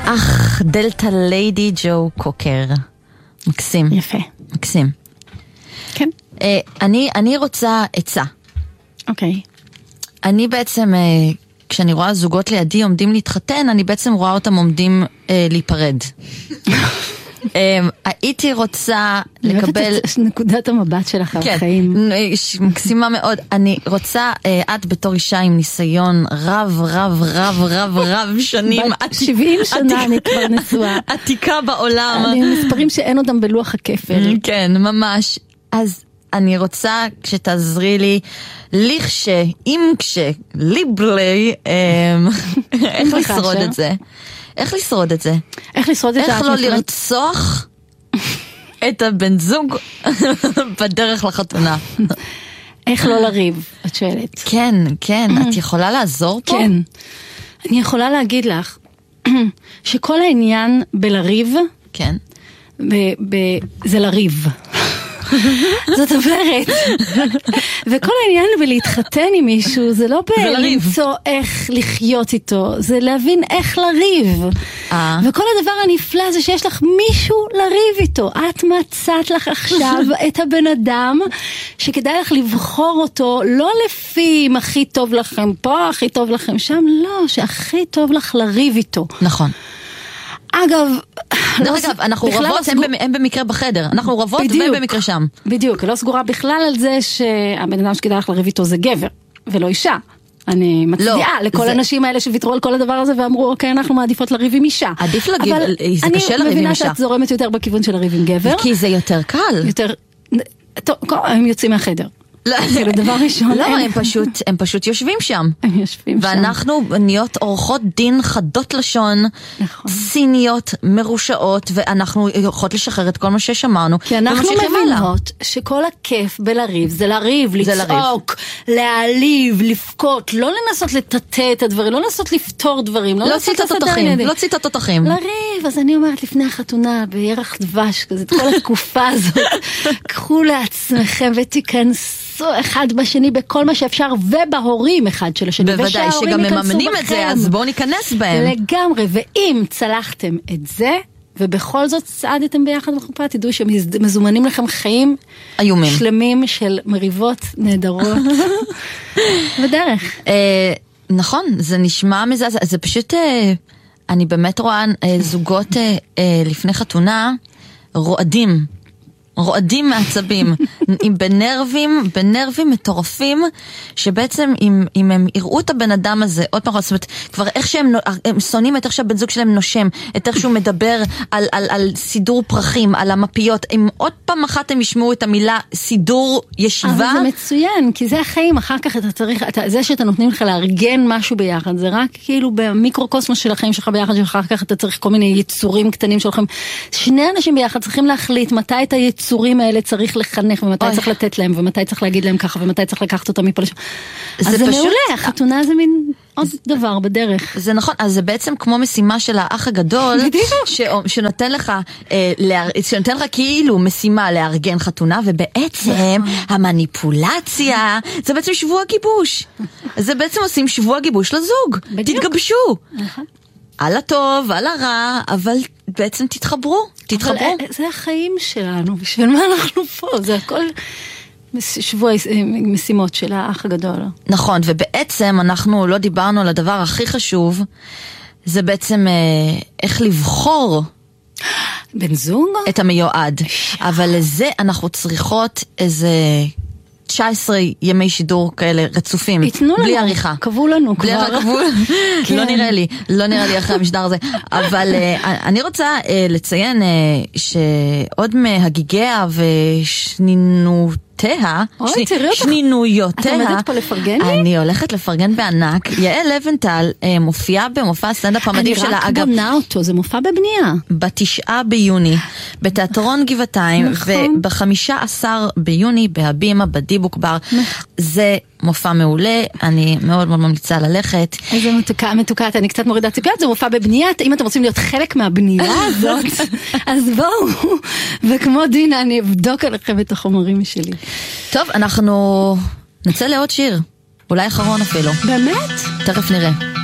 דלתה ליידי ג'ו קוקר. מקסים. יפה. מקסים. כן. אני רוצה עצה. אוקיי. אני בעצם, כשאני רואה זוגות לידי עומדים להתחתן, אני בעצם רואה אותם עומדים להיפרד. הייתי רוצה לקבל... את נקודת המבט שלך על החיים. כן, מקסימה מאוד. אני רוצה, את בתור אישה עם ניסיון רב שנים. 70 שנה אני כבר נשואה. עתיקה בעולם. אני מספרים שאין אותם בלוח הכפל. כן, ממש. אז אני רוצה שתעזרי לי, ליבלי, איך לשרוד את זה? איך לשרוד את זה? איך לא לרצוח את הבן זוג בדרך לחתונה? איך לא לריב, את שואלת. כן, את יכולה לעזור פה? כן. אני יכולה להגיד לך שכל העניין בלריב, כן. זה לריב. זאת אומרת, וכל העניין בלהתחתן עם מישהו זה לא למצוא איך לחיות איתו, זה להבין איך לריב. וכל הדבר הנפלא זה שיש לך מישהו לריב איתו. את מצאת לך עכשיו את הבן אדם שכדאי לך לבחור אותו לא לפי אם הכי טוב לכם פה, הכי טוב לכם שם, לא, שהכי טוב לך לריב איתו. נכון. אגב, אנחנו רבות, הם במקרה בחדר, אנחנו רבות והם במקרה שם. בדיוק, לא סגורה בכלל על זה שהבן אדם שכדאי לך לריב איתו זה גבר, ולא אישה. אני מצדיעה לכל האנשים האלה שוויתרו על כל הדבר הזה ואמרו, אוקיי, אנחנו מעדיפות לריב עם אישה. עדיף להגיד, זה קשה לריב עם אישה. אני מבינה שאת זורמת יותר בכיוון של לריב עם גבר. כי זה יותר קל. טוב, הם יוצאים מהחדר. זה דבר ראשון. לא, הם פשוט יושבים שם. הם יושבים שם. ואנחנו נהיות עורכות דין חדות לשון, סיניות, מרושעות, ואנחנו יכולות לשחרר את כל מה ששמרנו. כי אנחנו מבינות שכל הכיף בלריב זה לריב, לצעוק, להעליב, לפקות, לא לנסות לטטא את הדברים, לא לנסות לפתור דברים, לא ציטות תותחים. לריב, אז אני אומרת לפני החתונה, בירח דבש כזה, את כל התקופה הזאת, קחו לעצמכם ותיכנסו אחד בשני בכל מה שאפשר, ובהורים אחד של השני. בוודאי, שגם מממנים את זה, אז בואו ניכנס בהם. לגמרי, ואם צלחתם את זה, ובכל זאת צעדתם ביחד בחופה, תדעו שמזומנים לכם חיים איומים. שלמים של מריבות נהדרות. בדרך. נכון, זה נשמע מזעזע, זה פשוט, אני באמת רואה זוגות לפני חתונה, רועדים מעצבים, בנרבים מטורפים, שבעצם אם הם יראו את הבן אדם הזה, עוד פעם, זאת אומרת, כבר איך שהם שונאים את איך שהבן זוג שלהם נושם, את איך שהוא מדבר על סידור פרחים, על המפיות, אם עוד פעם אחת הם ישמעו את המילה סידור ישיבה. אבל זה מצוין, כי זה החיים, אחר כך אתה צריך, זה שאתה נותנים לך לארגן משהו ביחד, זה רק כאילו במיקרוקוסמוס של החיים שלך ביחד, שאחר כך אתה צריך כל מיני יצורים קטנים שלכם. שני אנשים ביחד צריכים להחליט מתי את היצורים האלה צריך לחנך, ומתי צריך לתת להם, ומתי צריך להגיד להם ככה, ומתי צריך לקחת אותם מפה לשם. אז זה מעולה, החתונה זה מין עוד דבר בדרך. זה נכון, אז זה בעצם כמו משימה של האח הגדול, שנותן לך כאילו משימה לארגן חתונה, ובעצם המניפולציה, זה בעצם שבוע גיבוש. זה בעצם עושים שבוע גיבוש לזוג. תתגבשו. על הטוב, על הרע, אבל בעצם תתחברו. אבל זה החיים שלנו, בשביל מה אנחנו פה? זה הכל שבוע משימות של האח הגדול. נכון, ובעצם אנחנו לא דיברנו על הדבר הכי חשוב, זה בעצם איך לבחור בן זוג? את המיועד. אבל לזה אנחנו צריכות איזה 19 ימי שידור כאלה רצופים, בלי עריכה. קבעו לנו כבר. לא נראה לי אחרי המשדר הזה. אבל אני רוצה לציין שעוד מהגיגיה שנינויותיה, את עומדת פה לפרגן לי? אני הולכת לפרגן בענק. יעל לבנטל מופיעה במופע הסטנדאפ המדהים שלה. אני רק בונה אותו, זה מופע בבנייה. ב9 ביוני, בתיאטרון גבעתיים, וב15 ביוני, בהבימה, בדיבוק בר. זה מופע מעולה, אני מאוד מאוד ממליצה ללכת. איזה מתוקה, אני קצת מורידה ציפיות, זה מופע בבנייה, אם אתם רוצים להיות חלק מהבנייה הזאת, אז בואו, וכמו דינה, אני אבדוק עליכם את החומרים שלי. טוב, אנחנו נצא לעוד שיר, אולי אחרון אפילו. באמת? תכף נראה.